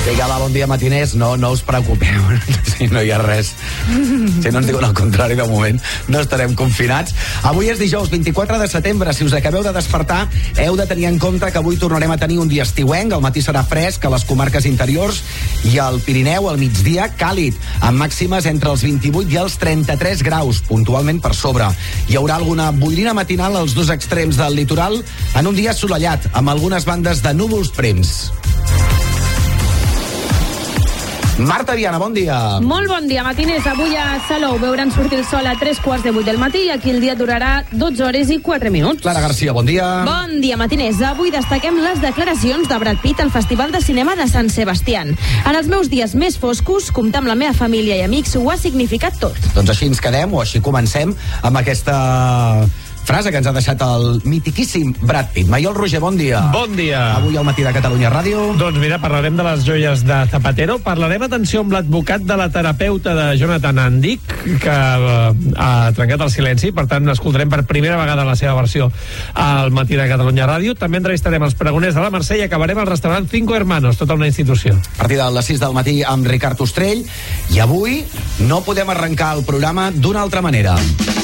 Vinga, va, bon dia, matiners. No us preocupeu, si no hi ha res. Si no ens diuen el contrari, de moment no estarem confinats. Avui és dijous 24 de setembre. Si us acabeu de despertar, heu de tenir en compte que avui tornarem a tenir un dia estiuenc. El matí serà fresc a les comarques interiors i al Pirineu al migdia càlid, amb màximes entre els 28 i els 33 graus, puntualment per sobre. Hi haurà alguna boirina matinal als dos extrems del litoral en un dia assolellat, amb algunes bandes de núvols prims. Marta Viana, bon dia. Molt bon dia, matiners. Avui a Salou veuran sortir el sol a 3:45 del matí i aquí el dia durarà 12 hores i 4 minuts. Clara Garcia, bon dia. Bon dia, matiners. Avui destaquem les declaracions de Brad Pitt al Festival de Cinema de Sant Sebastián. En els meus dies més foscos, comptar amb la meva família i amics ho ha significat tot. Doncs així ens quedem, o així comencem, amb aquesta frase que ens ha deixat el mitiquíssim Brad Pitt. Maiol Roger, bon dia. Bon dia. Avui al matí de Catalunya Ràdio. Doncs mira, parlarem de les joies de Zapatero, parlarem, atenció, amb l'advocat de la terapeuta de Jonathan Andic, que ha trencat el silenci, per tant escoltarem per primera vegada la seva versió al matí de Catalunya Ràdio. També entrevistarem els pregoners de la Mercè i acabarem al restaurant Cinco Hermanos, tota una institució. A partir de les 6 del matí amb Ricard Ostrell. I avui no podem arrencar el programa d'una altra manera.